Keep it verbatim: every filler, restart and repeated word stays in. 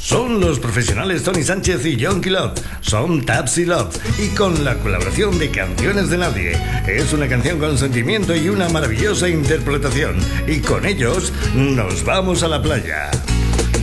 Son los profesionales Tony Sánchez y John Love. Son Tapsy Love. Y con la colaboración de Canciones de Nadie. Es una canción con sentimiento y una maravillosa interpretación. Y con ellos nos vamos a la playa.